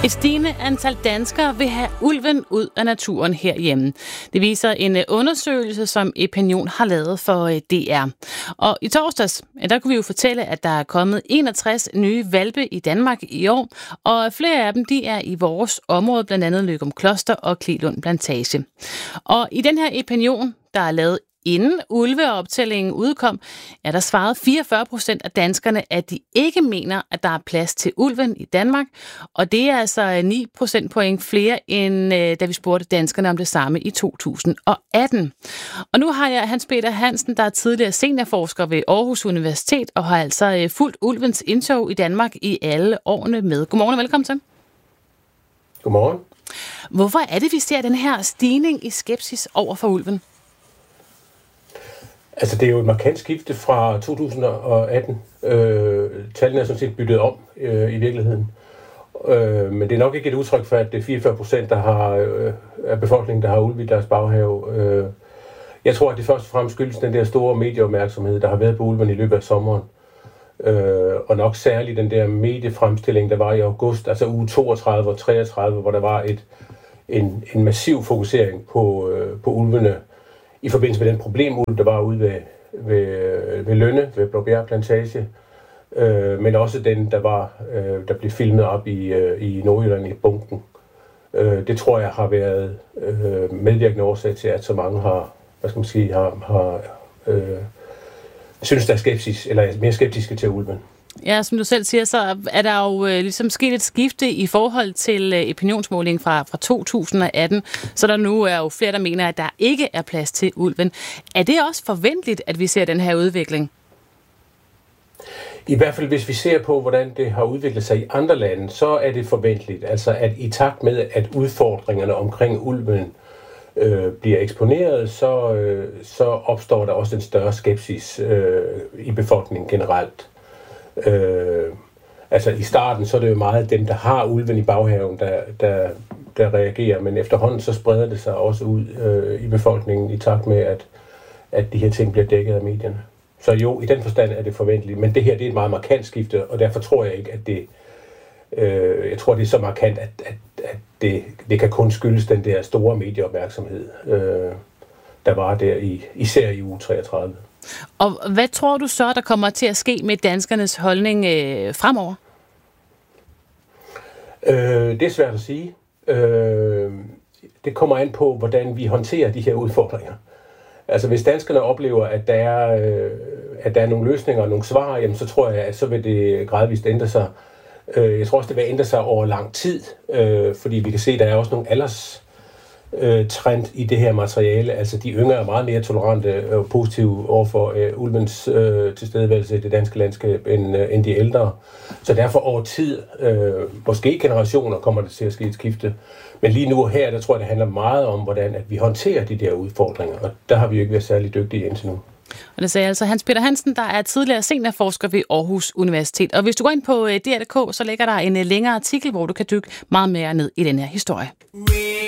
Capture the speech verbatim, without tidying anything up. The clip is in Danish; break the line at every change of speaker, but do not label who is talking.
Et stigende antal danskere vil have ulven ud af naturen herhjemme. Det viser en undersøgelse, som Epinion har lavet for D R. Og i torsdags, der kunne vi jo fortælle, at der er kommet enogtres nye hvalpe i Danmark i år, og flere af dem de er i vores område, blandt andet Løgumkloster og Klilund Plantage. Og i den her Epinion, der er lavet inden ulveoptællingen udkom, er der svaret fireogfyrre procent af danskerne, at de ikke mener, at der er plads til ulven i Danmark. Og det er altså ni procentpoint flere, end da vi spurgte danskerne om det samme i to tusind atten. Og nu har jeg Hans Peter Hansen, der er tidligere seniorforsker ved Aarhus Universitet, og har altså fulgt ulvens indtog i Danmark i alle årene med. Godmorgen og velkommen til.
Godmorgen.
Hvorfor er det, vi ser den her stigning i skepsis over for ulven?
Altså, det er jo et markant skifte fra to tusind atten. Øh, tallene er sådan set byttet om øh, i virkeligheden. Øh, men det er nok ikke et udtryk for, at det er fireogfyrre procent der har, øh, af befolkningen, der har ulve i deres baghave. Øh, jeg tror, at det først og fremmest skyldes den der store medieopmærksomhed, der har været på ulven i løbet af sommeren. Øh, og nok særligt den der mediefremstilling, der var i august, altså uge toogtredive og treogtredive, hvor der var et, en, en massiv fokusering på, øh, på ulvene, i forbindelse med den problemulv, der var ude ved, ved, ved Lønne, ved Blåbjerg Plantage, øh, men også den, der var, øh, der blev filmet op i, øh, i Nordjylland i bunken. Øh, det tror jeg har været øh, medvirkende årsag til, at så mange har, hvad skal man sige, har, har øh, synes, der er skepsis, eller er mere skeptiske til ulven.
Ja, som du selv siger, så er der jo øh, ligesom sket et skifte i forhold til øh, opinionsmålingen fra, fra to tusind atten, så der nu er jo flere, der mener, at der ikke er plads til ulven. Er det også forventeligt, at vi ser den her udvikling?
I hvert fald, hvis vi ser på, hvordan det har udviklet sig i andre lande, så er det forventeligt. Altså, at i takt med, at udfordringerne omkring ulven øh, bliver eksponeret, så, øh, så opstår der også en større skepsis øh, i befolkningen generelt. Øh, altså i starten, så er det jo meget dem, der har ulven i baghaven, der, der, der reagerer, men efterhånden så spreder det sig også ud øh, i befolkningen i takt med, at, at de her ting bliver dækket af medierne. Så jo, i den forstand er det forventeligt, men det her det er et meget markant skifte, og derfor tror jeg ikke, at det øh, jeg tror, det er så markant, at, at, at det, det kan kun skyldes den der store medieopmærksomhed, øh, der var der i, især i uge treogtredive.
Og hvad tror du så, der kommer til at ske med danskernes holdning øh, fremover?
Øh, det er svært at sige. Øh, det kommer an på, hvordan vi håndterer de her udfordringer. Altså hvis danskerne oplever, at der er, øh, at der er nogle løsninger og nogle svar, jamen, så tror jeg, at så vil det gradvist ændre sig. Øh, jeg tror også, det vil ændre sig over lang tid, øh, fordi vi kan se, at der er også nogle alders Øh, trend i det her materiale. Altså de yngre er meget mere tolerante og positive overfor øh, ulvens øh, tilstedeværelse i det danske landskab end, øh, end de ældre. Så derfor over tid, øh, måske generationer, kommer det til at ske et skifte. Men lige nu og her, der tror jeg, det handler meget om, hvordan at vi håndterer de der udfordringer. Og der har vi jo ikke været særlig dygtige indtil nu.
Og det sagde altså Hans Peter Hansen, der er tidligere seniorforsker ved Aarhus Universitet. Og hvis du går ind på D R punktum d k, så ligger der en længere artikel, hvor du kan dykke meget mere ned i den her historie.